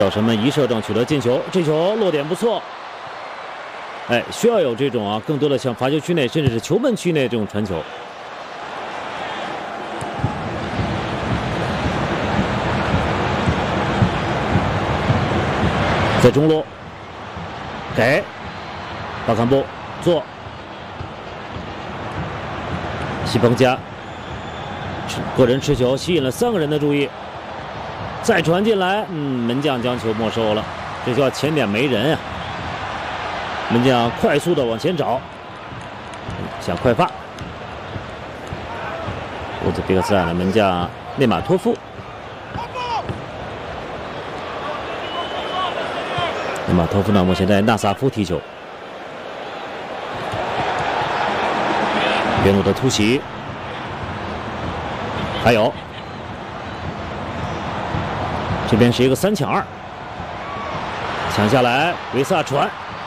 小神们一射正取得进球，这球落点不错。哎，需要有这种更多的像罚球区内甚至是球门区内这种传球。在中路，给巴坎布做西彭加个人持球吸引了3个人的注意，再传进来，门将将球没收了。这叫前点没人啊！门将快速的往前找，想快发。乌兹别克斯坦的门将内马托夫。内马托夫呢，目前在纳萨夫踢球。边路的突袭，还有这边是一个3抢2，抢下来维萨传